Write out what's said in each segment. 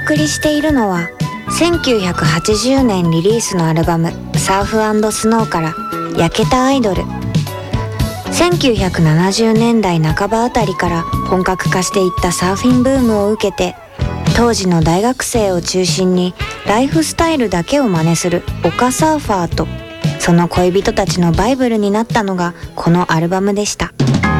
送りしているのは1980年リリースのアルバムサーフ&スノーから焼けたアイドル。1970年代半ばあたりから本格化していったサーフィンブームを受けて、当時の大学生を中心にライフスタイルだけを真似する丘サーファーとその恋人たちのバイブルになったのがこのアルバムでした。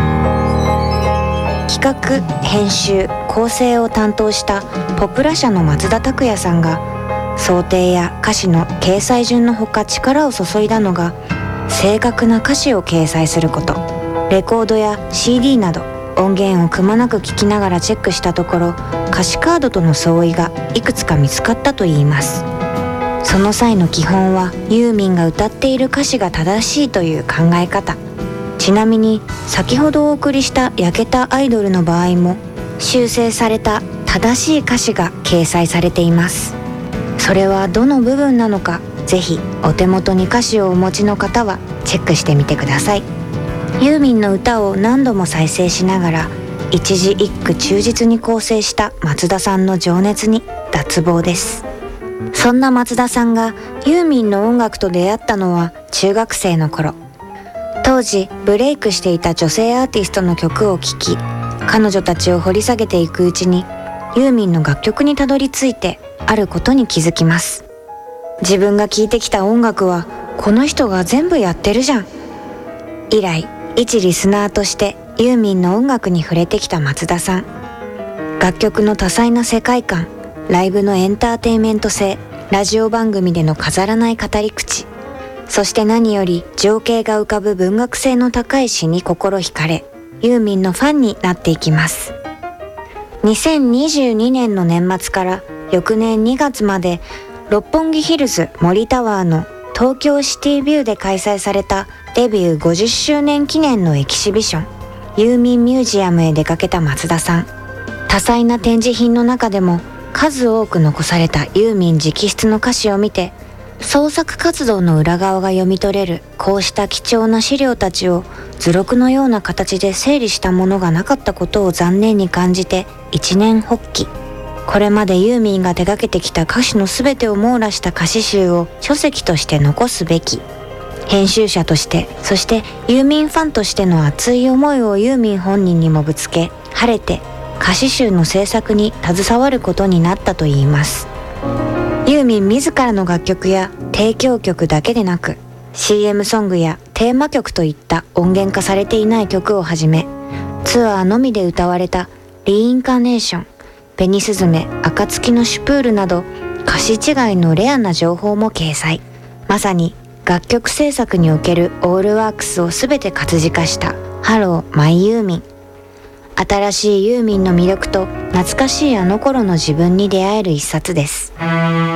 企画、編集、構成を担当したポプラ社の松田拓也さんが想定や歌詞の掲載順のほか力を注いだのが正確な歌詞を掲載すること。レコードや CD など音源をくまなく聴きながらチェックしたところ、歌詞カードとの相違がいくつか見つかったといいます。その際の基本はユーミンが歌っている歌詞が正しいという考え方。ちなみに先ほどお送りした焼けたアイドルの場合も修正された正しい歌詞が掲載されています。それはどの部分なのか、ぜひお手元に歌詞をお持ちの方はチェックしてみてください。ユーミンの歌を何度も再生しながら一字一句忠実に構成した松田さんの情熱に脱帽です。そんな松田さんがユーミンの音楽と出会ったのは中学生の頃。当時ブレイクしていた女性アーティストの曲を聴き、彼女たちを掘り下げていくうちにユーミンの楽曲にたどり着いてあることに気づきます。自分が聴いてきた音楽はこの人が全部やってるじゃん。以来一リスナーとしてユーミンの音楽に触れてきた松田さん。楽曲の多彩な世界観、ライブのエンターテインメント性、ラジオ番組での飾らない語り口、そして何より情景が浮かぶ文学性の高い詩に心惹かれ、ユーミンのファンになっていきます。2022年の年末から翌年2月まで六本木ヒルズ森タワーの東京シティビューで開催されたデビュー50周年記念のエキシビション、ユーミンミュージアムへ出かけた松田さん。多彩な展示品の中でも数多く残されたユーミン直筆の歌詞を見て、創作活動の裏側が読み取れるこうした貴重な資料たちを図録のような形で整理したものがなかったことを残念に感じて一念発起。これまでユーミンが手掛けてきた歌詞のすべてを網羅した歌詞集を書籍として残すべき。編集者として、そしてユーミンファンとしての熱い思いをユーミン本人にもぶつけ、晴れて歌詞集の制作に携わることになったといいます。ユーミン自らの楽曲や提供曲だけでなく CM ソングやテーマ曲といった音源化されていない曲をはじめ、ツアーのみで歌われたリインカーネーション、ベニスズメ、暁のシュプールなど歌詞違いのレアな情報も掲載。まさに楽曲制作におけるオールワークスをすべて活字化したハローマイユーミン。新しいユーミンの魅力と懐かしいあの頃の自分に出会える一冊です。